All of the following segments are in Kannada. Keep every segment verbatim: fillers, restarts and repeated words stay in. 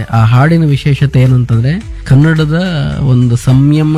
ಆ ಹಾಡಿನ ವಿಶೇಷತೆ ಏನಂತಂದ್ರೆ ಕನ್ನಡದ ಒಂದು ಸಂಯಮ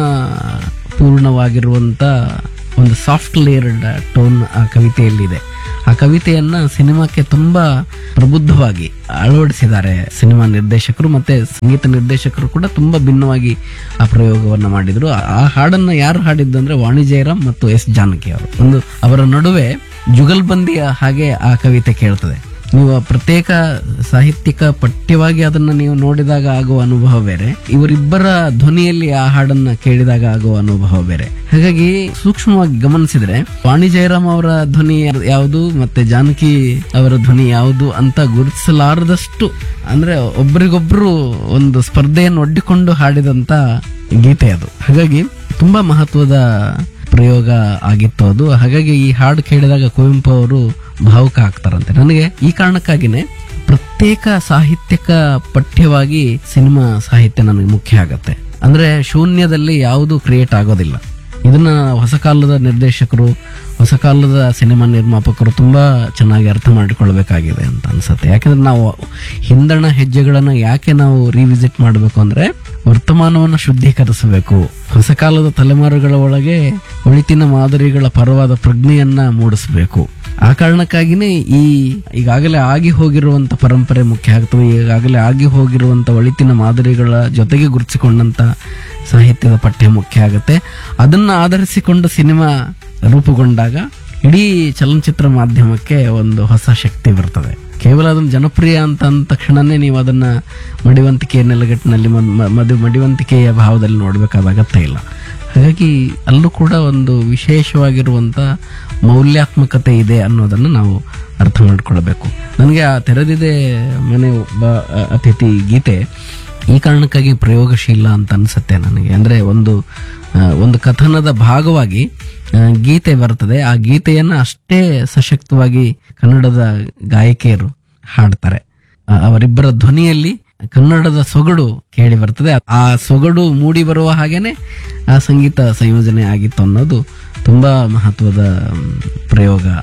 ಪೂರ್ಣವಾಗಿರುವಂತ ಒಂದು ಸಾಫ್ಟ್ ಲೇಯರ್ಡ್ ಟೋನ್ ಆ ಕವಿತೆಯಲ್ಲಿದೆ. ಆ ಕವಿತೆಯನ್ನ ಸಿನಿಮಾಕ್ಕೆ ತುಂಬಾ ಪ್ರಬುದ್ಧವಾಗಿ ಅಳವಡಿಸಿದ್ದಾರೆ ಸಿನಿಮಾ ನಿರ್ದೇಶಕರು, ಮತ್ತೆ ಸಂಗೀತ ನಿರ್ದೇಶಕರು ಕೂಡ ತುಂಬಾ ಭಿನ್ನವಾಗಿ ಆ ಪ್ರಯೋಗವನ್ನ ಮಾಡಿದ್ರು. ಆ ಹಾಡನ್ನ ಯಾರು ಹಾಡಿದ್ದಂದ್ರೆ ವಾಣಿ ಜಯರಾಮ್ ಮತ್ತು ಎಸ್ ಜಾನಕಿ ಅವರು. ಒಂದು ಅವರ ನಡುವೆ ಜುಗಲ್ಬಂದಿಯ ಹಾಗೆ ಆ ಕವಿತೆ ಕೇಳ್ತದೆ. ನೀವು ಪ್ರತ್ಯೇಕ ಸಾಹಿತ್ಯಿಕ ಪಠ್ಯವಾಗಿ ಅದನ್ನ ನೀವು ನೋಡಿದಾಗ ಆಗುವ ಅನುಭವ ಬೇರೆ, ಇವರಿಬ್ಬರ ಧ್ವನಿಯಲ್ಲಿ ಆ ಹಾಡನ್ನ ಕೇಳಿದಾಗ ಆಗುವ ಅನುಭವ ಬೇರೆ. ಹಾಗಾಗಿ ಸೂಕ್ಷ್ಮವಾಗಿ ಗಮನಿಸಿದ್ರೆ ವಾಣಿ ಜಯರಾಮ್ ಅವರ ಧ್ವನಿ ಯಾವುದು ಮತ್ತೆ ಜಾನಕಿ ಅವರ ಧ್ವನಿ ಯಾವುದು ಅಂತ ಗುರುತಿಸಲಾರದಷ್ಟು, ಅಂದ್ರೆ ಒಬ್ಬರಿಗೊಬ್ರು ಒಂದು ಸ್ಪರ್ಧೆಯನ್ನು ಒಡ್ಡಿಕೊಂಡು ಹಾಡಿದಂತ ಗೀತೆ ಅದು. ಹಾಗಾಗಿ ತುಂಬಾ ಮಹತ್ವದ ಪ್ರಯೋಗ ಆಗಿತ್ತು ಅದು. ಹಾಗಾಗಿ ಈ ಹಾಡು ಕೇಳಿದಾಗ ಕುವೆಂಪು ಅವರು ಭಾವುಕ ಆಗ್ತಾರಂತೆ. ನನಗೆ ಈ ಕಾರಣಕ್ಕಾಗಿನೇ ಪ್ರತ್ಯೇಕ ಸಾಹಿತ್ಯಕ ಪಠ್ಯವಾಗಿ ಸಿನಿಮಾ ಸಾಹಿತ್ಯ ನನಗೆ ಮುಖ್ಯ ಆಗತ್ತೆ. ಅಂದ್ರೆ ಶೂನ್ಯದಲ್ಲಿ ಯಾವುದು ಕ್ರಿಯೇಟ್ ಆಗೋದಿಲ್ಲ. ಇದನ್ನ ಹೊಸ ಕಾಲದ ನಿರ್ದೇಶಕರು, ಹೊಸ ಕಾಲದ ಸಿನಿಮಾ ನಿರ್ಮಾಪಕರು ತುಂಬಾ ಚೆನ್ನಾಗಿ ಅರ್ಥ ಮಾಡಿಕೊಳ್ಬೇಕಾಗಿದೆ ಅಂತ ಅನ್ಸುತ್ತೆ. ಯಾಕಂದ್ರೆ ನಾವು ಹಿಂದಣ ಹೆಜ್ಜೆಗಳನ್ನ ಯಾಕೆ ನಾವು ರಿವಿಸಿಟ್ ಮಾಡಬೇಕು ಅಂದ್ರೆ ವರ್ತಮಾನವನ್ನು ಶುದ್ಧೀಕರಿಸಬೇಕು, ಹೊಸ ಕಾಲದ ತಲೆಮಾರುಗಳ ಒಳಗೆ ಒಳಿತಿನ ಮಾದರಿಗಳ ಪರವಾದ ಪ್ರಜ್ಞೆಯನ್ನ ಮೂಡಿಸಬೇಕು. ಆ ಕಾರಣಕ್ಕಾಗಿನೇ ಈ ಈಗಾಗಲೇ ಆಗಿ ಹೋಗಿರುವಂತ ಪರಂಪರೆ ಮುಖ್ಯ ಆಗ್ತವೆ. ಈಗಾಗಲೇ ಆಗಿ ಹೋಗಿರುವಂತ ಒಳಿತಿನ ಮಾದರಿಗಳ ಜೊತೆಗೆ ಗುರುತಿಸಿಕೊಂಡಂತ ಸಾಹಿತ್ಯದ ಪಠ್ಯ ಮುಖ್ಯ ಆಗುತ್ತೆ. ಅದನ್ನ ಆಧರಿಸಿಕೊಂಡು ಸಿನಿಮಾ ರೂಪುಗೊಂಡಾಗ ಇಡೀ ಚಲನಚಿತ್ರ ಮಾಧ್ಯಮಕ್ಕೆ ಒಂದು ಹೊಸ ಶಕ್ತಿ ಬರ್ತದೆ. ಕೇವಲ ಅದನ್ನು ಜನಪ್ರಿಯ ಅಂತ ಅಂದ ತಕ್ಷಣನೇ ನೀವು ಅದನ್ನ ಮಡಿವಂತಿಕೆಯ ನೆಲಗಟ್ಟಿನಲ್ಲಿ ಮದು ಮಡಿವಂತಿಕೆಯ ಭಾವದಲ್ಲಿ ನೋಡ್ಬೇಕಾದ ಅಗತ್ಯ ಇಲ್ಲ. ಹಾಗಾಗಿ ಅಲ್ಲೂ ಕೂಡ ಒಂದು ವಿಶೇಷವಾಗಿರುವಂತ ಮೌಲ್ಯಾತ್ಮಕತೆ ಇದೆ ಅನ್ನೋದನ್ನು ನಾವು ಅರ್ಥ ಮಾಡಿಕೊಳ್ಬೇಕು. ನನಗೆ ಆ ತೆರೆದಿದೆ ಮನೆ ಒಬ್ಬ ಅತಿಥಿ ಗೀತೆ ಈ ಕಾರಣಕ್ಕಾಗಿ ಪ್ರಯೋಗಶೀಲ ಅಂತ ಅನ್ಸುತ್ತೆ ನನಗೆ. ಅಂದ್ರೆ ಒಂದು ಒಂದು ಕಥನದ ಭಾಗವಾಗಿ ಗೀತೆ ಬರ್ತದೆ. ಆ ಗೀತೆಯನ್ನ ಅಷ್ಟೇ ಸಶಕ್ತವಾಗಿ ಕನ್ನಡದ ಗಾಯಕಿಯರು ಹಾಡ್ತಾರೆ. ಅವರಿಬ್ಬರ ಧ್ವನಿಯಲ್ಲಿ ಕನ್ನಡದ ಸೊಗಡು ಕೇಳಿ ಬರ್ತದೆ. ಆ ಸೊಗಡು ಮೂಡಿ ಬರುವ ಹಾಗೇನೆ ಆ ಸಂಗೀತ ಸಂಯೋಜನೆ ಆಗಿತ್ತು ಅನ್ನೋದು ತುಂಬಾ ಮಹತ್ವದ ಪ್ರಯೋಗ